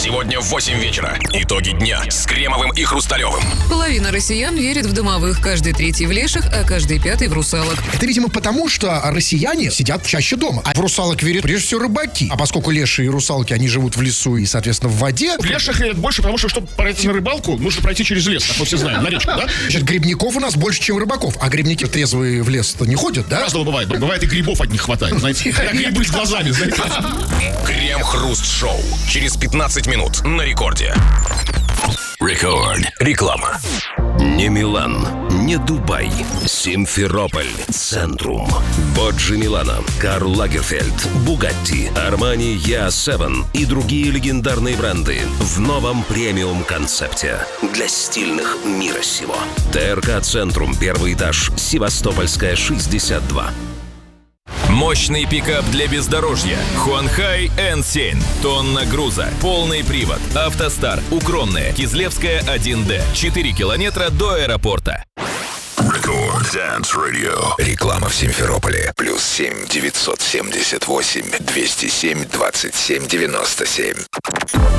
Сегодня в 8 вечера. Итоги дня с Кремовым и Хрусталевым. Половина россиян верит в домовых, каждый третий в леших, а каждый пятый в русалок. Это, видимо, потому, что россияне сидят чаще дома. А в русалок верят прежде всего рыбаки. А поскольку леши и русалки, они живут в лесу и, соответственно, в воде. В леших верят больше, потому что, чтобы пройти на рыбалку, нужно пройти через лес, как мы все знаем, на речку, да? Значит, грибников у нас больше, чем рыбаков. А грибники трезвые в лес-то не ходят, да? Разного бывает. Бывает, и грибов от них хватает, знаете. Как грибы с глазами, знаете. Крем-хруст-шоу. Через 15 минут на рекорде. Рекорд. Реклама. Не Милан, не Дубай, Симферополь, Центрум, Боджи Милано, Карл Лагерфельд, Бугатти, Армани Я7 и другие легендарные бренды в новом премиум-концепте для стильных мира сего. ТРК Центрум, первый этаж, Севастопольская, 62. Мощный пикап для бездорожья. Хуанхай N7. Тонна груза. Полный привод. Автостар. Укромная. Кизлевская 1D. 4 километра до аэропорта. Рекорд Dance Radio. Реклама в Симферополе. +7 978 207 27 97.